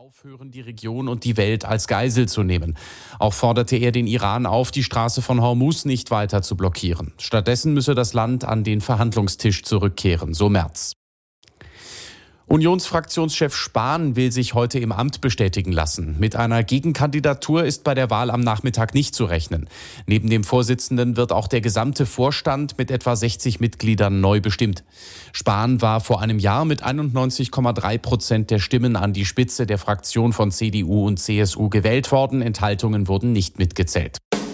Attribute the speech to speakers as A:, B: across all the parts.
A: aufhören, die Region und die Welt als Geisel zu nehmen. Auch forderte er den Iran auf, die Straße von Hormuz nicht weiter zu blockieren. Stattdessen müsse das Land an den Verhandlungstisch zurückkehren, so Merz. Unionsfraktionschef Spahn will sich heute im Amt bestätigen lassen. Mit einer Gegenkandidatur ist bei der Wahl am Nachmittag nicht zu rechnen. Neben dem Vorsitzenden wird auch der gesamte Vorstand mit etwa 60 Mitgliedern neu bestimmt. Spahn war vor einem Jahr mit 91,3% der Stimmen an die Spitze der Fraktion von CDU und CSU gewählt worden. Enthaltungen wurden nicht mitgezählt.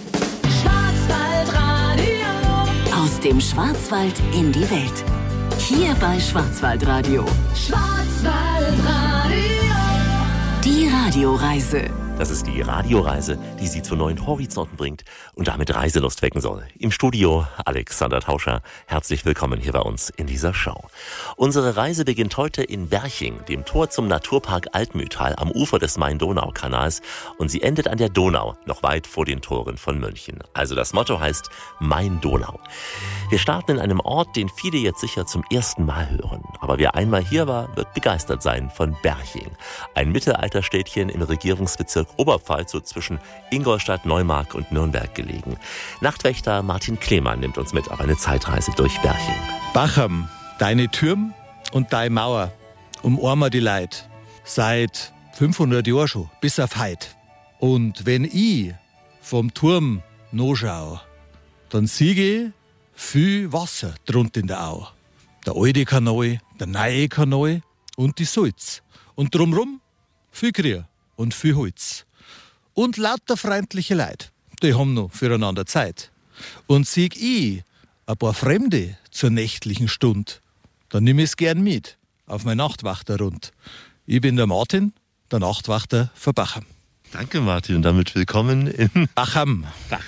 B: Aus dem Schwarzwald in die Welt. Hier bei Schwarzwaldradio. Schwarzwaldradio. Die Radioreise.
C: Das ist die Radioreise, die Sie zu neuen Horizonten bringt und damit Reiselust wecken soll. Im Studio Alexander Tauscher. Herzlich willkommen hier bei uns in dieser Show. Unsere Reise beginnt heute in Berching, dem Tor zum Naturpark Altmühltal am Ufer des Main-Donau-Kanals, und sie endet an der Donau, noch weit vor den Toren von München. Also das Motto heißt Main-Donau. Wir starten in einem Ort, den viele jetzt sicher zum ersten Mal hören. Aber wer einmal hier war, wird begeistert sein von Berching. Ein Mittelalterstädtchen im Regierungsbezirk Oberpfalz, so zwischen Ingolstadt, Neumark und Nürnberg gelegen. Nachtwächter Martin Klemann nimmt uns mit auf eine Zeitreise durch Berching.
D: Bacham, deine Türme und deine Mauer umarmen die Leute seit 500 Jahren schon, bis auf heute. Und wenn ich vom Turm nachschaue, dann sehe ich viel Wasser drunter in der Au. Der alte Kanal, der neue Kanal und die Sulz. Und drumherum viel Krieg und viel Holz. Und lauter freundliche Leute, die haben noch füreinander Zeit. Und sehe ich ein paar Fremde zur nächtlichen Stunde, dann nehme ich es gern mit auf meine Nachtwachterrund. Ich bin der Martin, der Nachtwachter für Bacham.
C: Danke Martin und damit willkommen in
D: Bacham.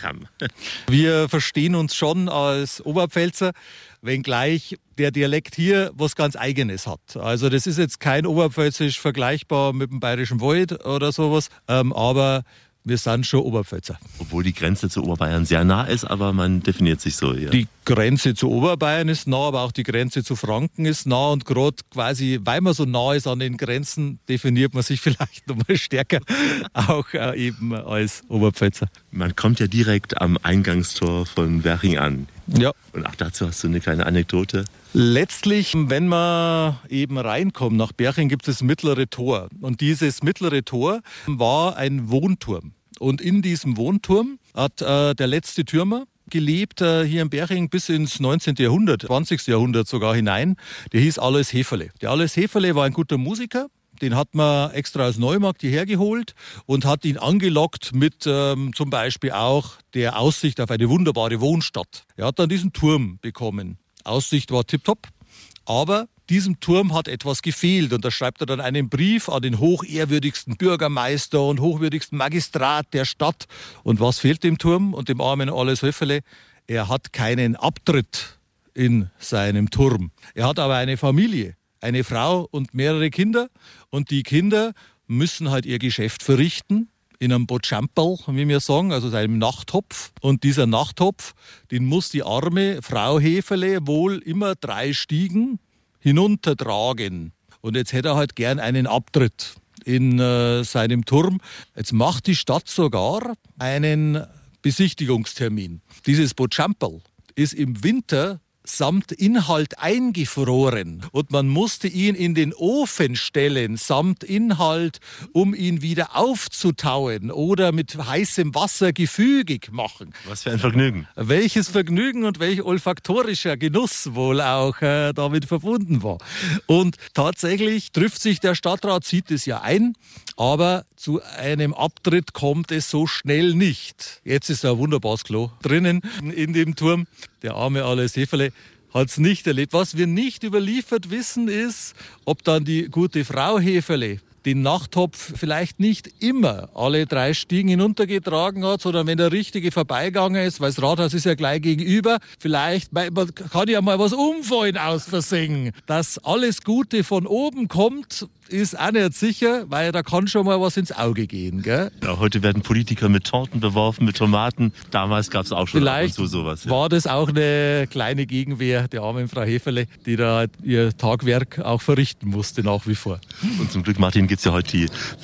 D: Wir verstehen uns schon als Oberpfälzer, wenngleich der Dialekt hier was ganz Eigenes hat. Also das ist jetzt kein Oberpfälzisch vergleichbar mit dem Bayerischen Wald oder sowas, aber wir sind schon Oberpfälzer.
C: Obwohl die Grenze zu Oberbayern sehr nah ist, aber man definiert sich so. Ja.
D: Die Grenze zu Oberbayern ist nah, aber auch die Grenze zu Franken ist nah. Und gerade quasi, weil man so nah ist an den Grenzen, definiert man sich vielleicht noch mal stärker auch eben als Oberpfälzer.
C: Man kommt ja direkt am Eingangstor von Berching an.
D: Ja.
C: Und auch dazu hast du eine kleine Anekdote.
D: Letztlich, wenn man eben reinkommt nach Berching, gibt es das mittlere Tor. Und dieses mittlere Tor war ein Wohnturm. Und in diesem Wohnturm hat der letzte Türmer gelebt, hier in Berching bis ins 19. Jahrhundert, 20. Jahrhundert sogar hinein. Der hieß Alois Heferle. Der Alois Heferle war ein guter Musiker. Den hat man extra aus Neumarkt hierher geholt und hat ihn angelockt mit zum Beispiel auch der Aussicht auf eine wunderbare Wohnstadt. Er hat dann diesen Turm bekommen. Aussicht war tipptopp, aber diesem Turm hat etwas gefehlt. Und da schreibt er dann einen Brief an den hochehrwürdigsten Bürgermeister und hochwürdigsten Magistrat der Stadt. Und was fehlt dem Turm und dem armen Alois Heferle? Er hat keinen Abtritt in seinem Turm. Er hat aber eine Familie, eine Frau und mehrere Kinder. Und die Kinder müssen halt ihr Geschäft verrichten in einem Botschamperl, wie wir sagen, also einem Nachttopf. Und dieser Nachttopf, den muss die arme Frau Heferle wohl immer 3 Stiegen hinuntertragen. Und jetzt hätte er halt gern einen Abtritt in seinem Turm. Jetzt macht die Stadt sogar einen Besichtigungstermin. Dieses Botschamperl ist im Winter samt Inhalt eingefroren und man musste ihn in den Ofen stellen, samt Inhalt, um ihn wieder aufzutauen oder mit heißem Wasser gefügig machen.
C: Was für ein Vergnügen.
D: Welches Vergnügen und welch olfaktorischer Genuss wohl auch damit verbunden war. Und tatsächlich trifft sich der Stadtrat, sieht es ja ein, aber zu einem Abtritt kommt es so schnell nicht. Jetzt ist ein wunderbares Klo drinnen in dem Turm. Der arme Alois Heferle hat es nicht erlebt. Was wir nicht überliefert wissen, ist, ob dann die gute Frau Heferle den Nachttopf vielleicht nicht immer alle 3 Stiegen hinuntergetragen hat, sondern wenn der Richtige vorbeigegangen ist, weil das Rathaus ist ja gleich gegenüber, vielleicht man kann ja mal was umfallen aus Versehen. Dass alles Gute von oben kommt, ist auch nicht sicher, weil da kann schon mal was ins Auge gehen. Gell?
C: Ja, heute werden Politiker mit Torten beworfen, mit Tomaten. Damals gab es auch schon
D: vielleicht
C: ab und zu sowas. Ja.
D: War das auch eine kleine Gegenwehr der armen Frau Heferle, die da ihr Tagwerk auch verrichten musste nach wie vor.
C: Und zum Glück, Martin, gibt es ja heute die